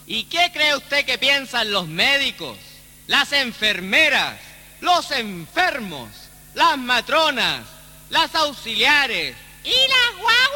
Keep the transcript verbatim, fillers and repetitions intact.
¿Y qué cree usted que piensan los médicos, las enfermeras, los enfermos, las matronas, las auxiliares y las guaguas